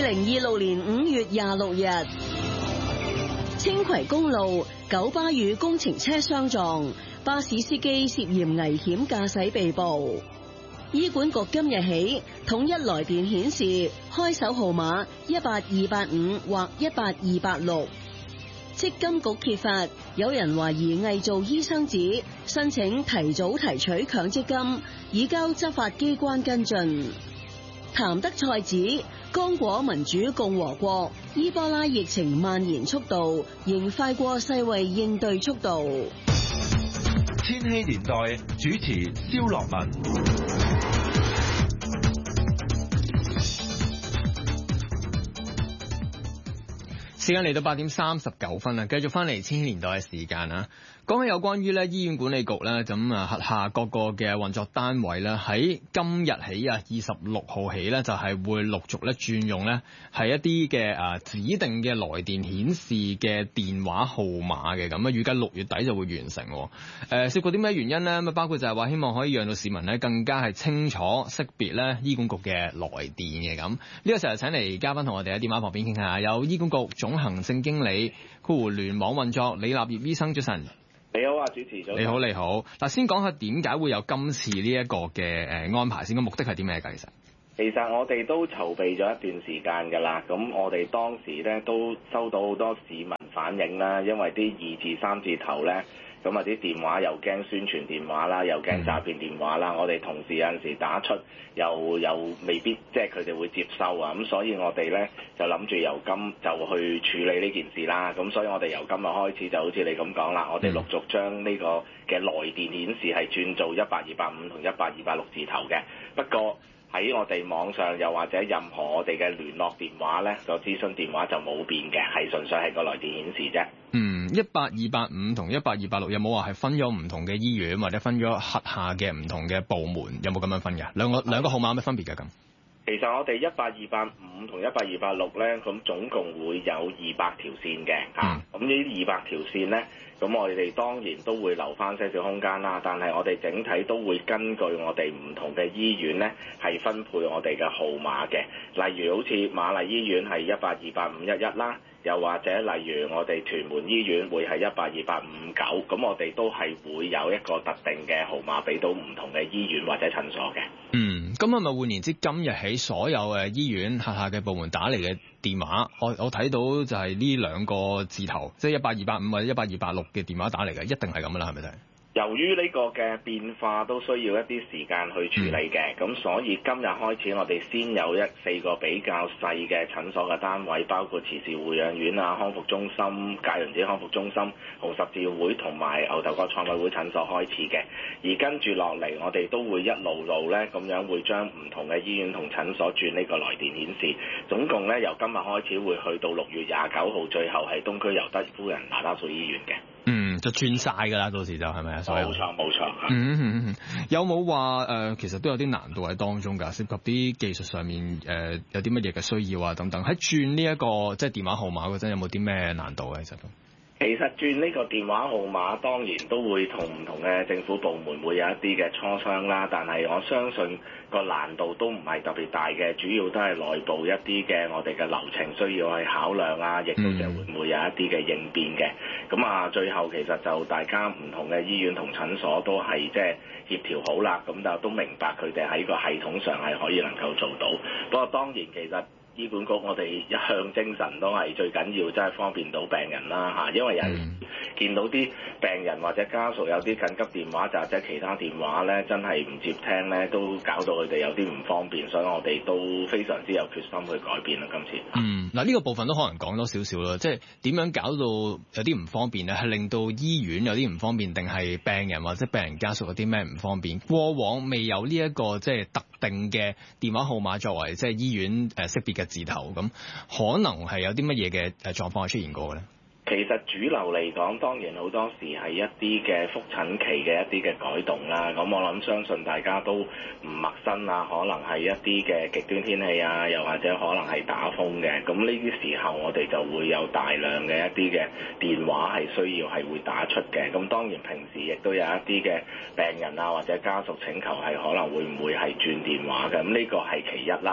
2026年5月26日，青葵公路九巴與工程車相撞，巴士司機涉嫌危險駕駛被捕。醫管局今日起統一來電顯示開手號碼18285或18286。積金局揭發有人懷疑偽造醫生紙，申請提早提取強積金，已交執法機關跟進。譚德塞指剛果民主共和國伊波拉疫情蔓延速度仍快過世衛應對速度。 千禧年代主持蕭樂文。 時間嚟到8點39分啦，繼續翻嚟千禧年代嘅時間啊！講起有關於咧醫院管理局咧，咁轄下各個嘅運作單位咧，喺今日起啊26號起咧，就係會陸續咧轉用咧係一啲嘅指定嘅來電顯示嘅電話號碼嘅，咁啊預計6月底就會完成。涉及啲咩原因咧？咁啊包括就係話希望可以讓到市民咧更加係清楚識別咧醫管局嘅來電嘅咁。呢個時候請嚟嘉賓同我哋喺電話旁邊傾下，有醫管局總行政經理聯網運作李立業醫生，早晨。 你好啊，主持早。 你好，你好。嗱，先講下點解會有今次呢一個嘅安排先，個目的係啲咩㗎？ 其實我哋都籌備咗一段時間㗎啦，咁我哋當時咧都收到好多市民反映啦，因為啲2字3字頭咧。咁啊啲電話又驚宣傳電話啦，又驚詐騙電話啦。我哋同事有陣時打出又未必即係佢哋會接收啊。咁所以我哋咧就諗住由今就去處理呢件事啦。咁所以我哋由今日開始就好似你咁講啦，我哋陸續將呢個嘅來電顯示係轉做18285同18286字頭嘅。不過喺我哋網上又或者任何我哋嘅聯絡電話咧，個諮詢電話就冇變嘅，係純粹係個來電顯示啫。 18285同18286有冇話係分咗唔同嘅醫院或者分咗轄下嘅唔同嘅部門，有冇咁樣分嘅？兩個號碼有咩分別嘅咁？ 其實我哋18285同18286咧，咁總共會有200條線嘅嚇。咁呢200條線咧，咁我哋當然都會留翻些少空間啦。但係我哋整體都會根據我哋唔同嘅醫院咧，係分配我哋嘅號碼嘅。例如好似瑪麗醫院係1828511啦。又或者例如我哋屯門醫院會係1828559，咁我哋都係會有一個特定嘅號碼俾到唔同嘅醫院或者診所嘅。 咁係咪換言之，今日起所有嘅醫院轄下嘅部門打嚟嘅電話，我睇到就係呢兩個字頭，即係18285或者18286嘅電話打嚟嘅，一定係咁啦，係咪先？ 由於呢個嘅變化都需要一啲時間去處理嘅，咁所以今日開始我哋先有4個比較細嘅診所嘅單位，包括慈氏護養院啊、康復中心、介仁寺康復中心、紅十字會同埋牛頭角創委會診所開始嘅。而跟住落嚟，我哋都會一路咧咁樣會將唔同嘅醫院同診所轉呢個來電顯示。總共咧由今日開始會去到6月29號，最後係東區尤德夫人那打素醫院嘅。 就轉晒㗎啦，到時就係咪啊？ 冇錯。 有冇話其實都有啲難度喺當中㗎？涉及啲技術上面有啲乜嘢嘅需要啊等等。喺轉呢一個即係電話號碼嗰陣，有冇啲咩難度啊？ 其實轉呢個電話號碼當然都會同唔同嘅政府部門會有一啲嘅磋商啦，但係我相信個難度都唔係特別大嘅，主要都係內部一啲嘅我哋嘅流程需要去考量啊，亦都即係會唔會有一啲嘅應變嘅。咁最後其實就大家唔同嘅醫院同診所都係即係協調好啦，咁就都明白佢哋喺個系統上係可以能夠做到。不過當然其實醫管局我哋一向精神都係最緊要，真係方便到病人啦嚇，因為有人見到啲病人或者家屬有啲緊急電話或者其他電話咧，真係唔接聽咧，都搞到佢哋有啲唔方便，所以我哋都非常之有決心去改變啦今次。 嗱呢個部分都可能講多少少啦，即係點樣搞到有啲唔方便咧？係令到醫院有啲唔方便，定係病人或者病人家屬有啲咩唔方便？過往未有呢一個即係特定嘅電話號碼作為即係醫院識別嘅字頭，咁可能係有啲乜嘢嘅狀況係出現過嘅咧？ 其實主流嚟講，當然好多時係一啲嘅覆診期嘅一啲嘅改動啦。咁我諗相信大家都唔陌生啊，可能係一啲嘅極端天氣啊，又或者可能係打風嘅。咁呢啲時候我哋就會有大量嘅一啲嘅電話係需要係會打出嘅。咁當然平時亦都有一啲嘅病人啊或者家屬請求係可能會唔會係轉電話嘅。咁呢個係其一啦。咁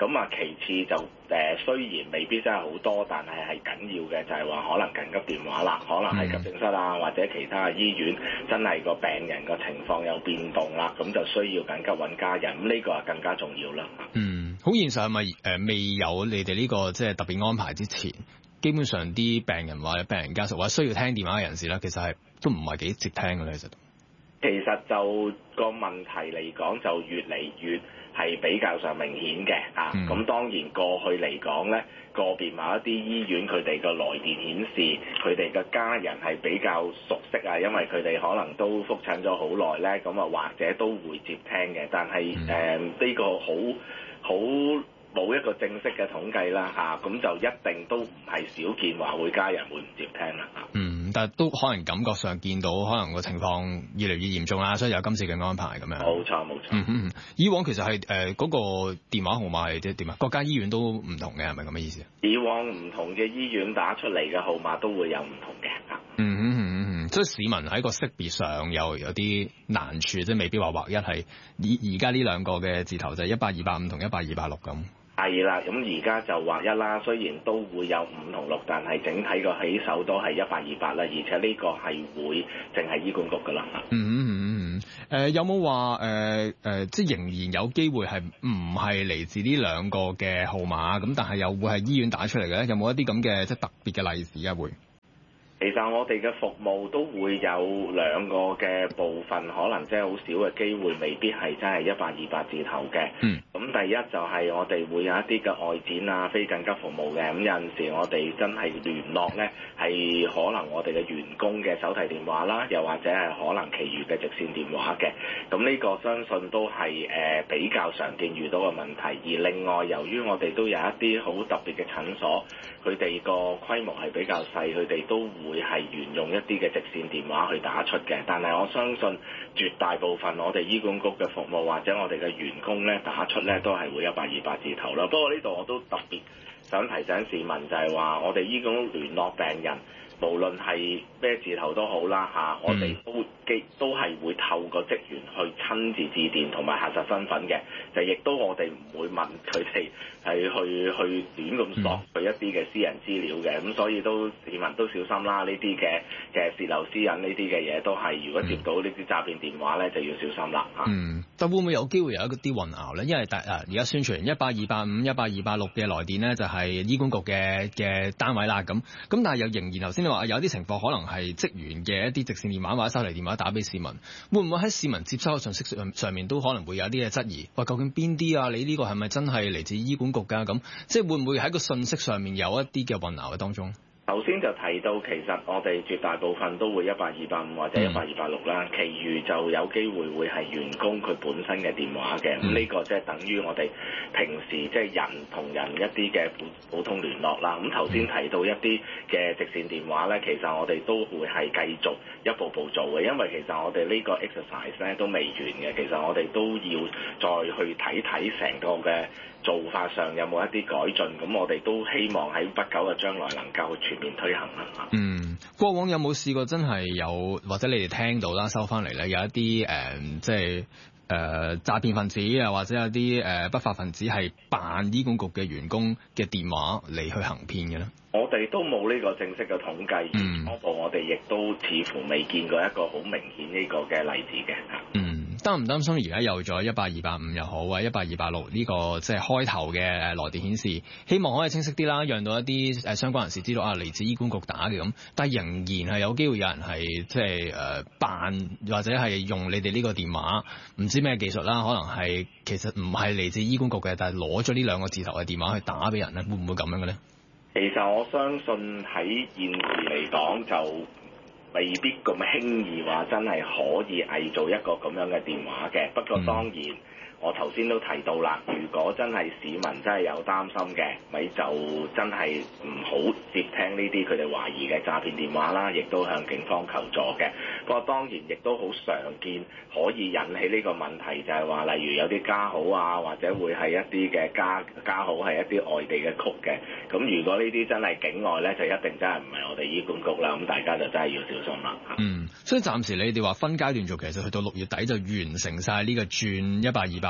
咁啊，其次就雖然未必真係好多，但係緊要嘅就係話可能緊急電話啦，可能係急症室啊或者其他嘅醫院真係個病人個情況有變動啦，咁就需要緊急揾家人，咁呢個係更加重要啦。 好現實係咪未有你哋呢個即係特別安排之前，基本上啲病人或者病人家屬或者需要聽電話嘅人士咧，其實係都唔係幾接聽嘅咧， 其實就個問題嚟講，就越嚟越係比較上明顯嘅咁當然過去嚟講咧，個別某一啲醫院佢哋個來電顯示佢哋嘅家人係比較熟悉啊，因為佢哋可能都覆診咗好耐咧，咁啊或者都會接聽嘅。但係呢個好冇一個正式嘅統計啦咁就一定都唔係少見話會家人會唔接聽啦但係都可能感覺上見到可能個情況越嚟越嚴重啦，所以有今次嘅安排咁樣。 冇錯。 以往其實係嗰個電話號碼係即係點啊？各間醫院都唔同嘅，係咪咁嘅意思？ 以往唔同嘅醫院打出嚟嘅號碼都會有唔同嘅所以市民喺個識別上有啲難處，即係未必話劃一係而家呢兩個嘅字頭就係18285同18286咁。 係啦，咁而家就劃一啦，雖然都會有5同6，但係整體個起手都係18288啦，而且呢個係會淨係醫管局噶啦。 有冇話即係仍然有機會係唔係嚟自呢兩個嘅號碼咁，但係又會係醫院打出嚟嘅咧？有冇一啲咁嘅即係特別嘅例子啊？會？ 其實我哋嘅服務都會有兩個嘅部分，可能即係好少嘅機會，未必係真係18288字頭嘅。咁第一就係我哋會有一啲嘅外展啊、非緊急服務嘅。咁有陣時我哋真係聯絡咧，係可能我哋嘅員工嘅手提電話啦，又或者係可能其餘嘅直線電話嘅。咁呢個相信都係比較常見遇到嘅問題。而另外由於我哋都有一啲好特別嘅診所，佢哋個規模係比較細，佢哋都會係沿用一啲嘅直線電話去打出嘅，但係我相信絕大部分我哋醫管局嘅服務或者我哋嘅員工咧打出咧都係會18288字頭啦。不過呢度我都特別想提醒市民就係話，我哋醫管局聯絡病人，無論係咩字頭都好啦我哋都係會透過職員去親自致電同埋核實身份嘅，就亦都我哋唔會問佢哋係去亂咁索佢一啲嘅私人資料嘅，咁所以都市民都小心啦。呢啲嘅泄漏私隱呢啲嘅嘢都係，如果接到呢啲詐騙電話咧，就要小心啦但會唔會有機會有一啲混淆咧？因為而家宣傳18285、18286嘅來電咧，就係醫管局嘅單位啦。咁但係又仍然頭先你話有啲情況可能係職員嘅一啲直線電話或者手提電話打俾市民，會唔會喺市民接收嘅信息上面都可能會有啲嘅質疑？喂，究竟邊啲啊？你呢個係咪真係嚟自醫管局㗎？咁即係會唔會喺個信息上面有一啲嘅混淆嘅當中？ 頭先就提到，其實我哋絕大部分都會18285或者18286啦，其餘就有機會係員工佢本身嘅電話嘅。咁呢個即係等於我哋平時即係人同人一啲嘅普通聯絡啦。咁頭先提到一啲嘅直線電話咧，其實我哋都會係繼續一步步做嘅，因為其實我哋呢個 exercise 咧都未完嘅。其實我哋都要再去睇成個嘅做法上有冇一啲改進，咁我哋都希望喺不久嘅將來能夠全面推行啦。 過往有冇試過真係有，或者你哋聽到啦收翻嚟咧，有一啲即係詐騙分子啊，或者有啲不法分子係扮醫管局嘅員工嘅電話嚟去行騙嘅咧？我哋都冇呢個正式嘅統計，初步我哋亦都似乎未見過一個好明顯呢個嘅例子嘅。擔唔擔心而家有咗18285又好，或者18286呢個即係開頭嘅來電顯示，希望可以清晰啲啦，讓到一啲相關人士知道嚟自醫管局打嘅咁，但係仍然係有機會有人係即係扮或者係用你哋呢個電話，唔知咩技術啦，可能係其實唔係嚟自醫管局嘅，但係攞咗呢兩個字頭嘅電話去打俾人咧，會唔會咁樣嘅咧？其實我相信喺現時嚟講就未必咁輕易話真係可以偽造一個咁樣嘅電話嘅。不過當然我頭先都提到啦，如果真係市民真係有擔心嘅，咪就真係唔好接聽呢啲佢哋懷疑嘅詐騙電話啦，亦都向警方求助嘅。不過當然亦都好常見可以引起呢個問題，就係話例如有啲加號啊，或者會係一啲嘅加號係一啲外地嘅曲嘅。咁如果呢啲真係境外咧，就一定真係唔係我哋醫管局啦。咁大家就真係要小心啦。所以暫時你哋話分階段做，其實去到6月底就完成晒呢個轉18285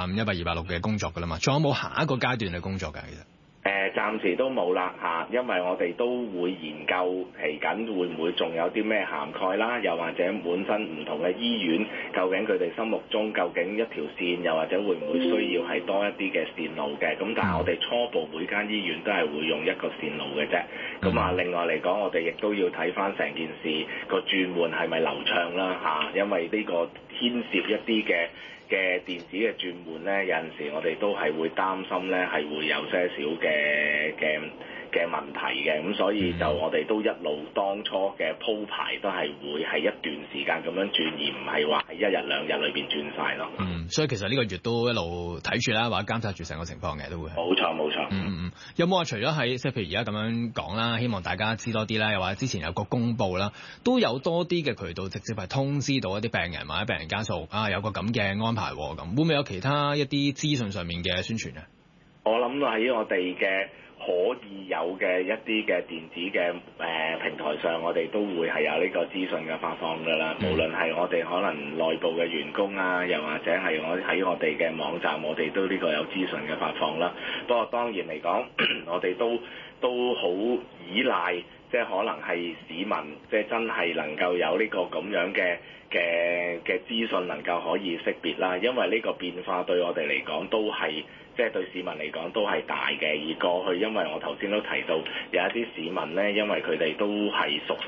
150、100、260嘅工作㗎啦嘛，仲有冇下一個階段嘅工作㗎？其實？ 暫時都冇啦嚇，因為我哋都會研究期緊會唔會仲有啲咩涵蓋啦，又或者本身唔同嘅醫院，究竟佢哋心目中究竟一條線，又或者會唔會需要係多一啲嘅線路嘅？咁但係我哋初步每間醫院都係會用一個線路嘅啫。咁啊，另外嚟講，我哋亦都要睇翻成件事個轉換係咪流暢啦嚇，因為呢個牽涉一啲嘅電子嘅轉換咧，有陣時我哋都係會擔心咧，係會有些少嘅問題嘅，咁所以就我哋都一路當初嘅鋪排都係會係一段時間咁樣轉，而唔係話喺1日2日裏邊轉晒咯。 所以其實呢個月都一路睇住啦，或者監察住成個情況嘅都會。 冇錯。 有冇話除咗喺即係譬如而家咁樣講啦，希望大家知多啲啦，又或者之前有個公佈啦，都有多啲嘅渠道直接係通知到一啲病人或者病人家屬有個咁嘅安排喎，咁會唔會有其他一啲資訊上面嘅宣傳啊？ 我諗喺我哋嘅可以有嘅一啲嘅電子嘅平台上，我哋都會係有呢個資訊嘅發放㗎啦。無論係我哋可能內部嘅員工啊，又或者係我喺我哋嘅網站，我哋都呢個有資訊嘅發放啦。不過當然嚟講，我哋都好依賴，即係可能係市民，即係真係能夠有呢個咁樣嘅資訊能夠可以識別啦。因為呢個變化對我哋嚟講都係。即係對市民嚟講都係大嘅，而過去因為我頭先都提到有一啲市民呢，因為佢哋都係熟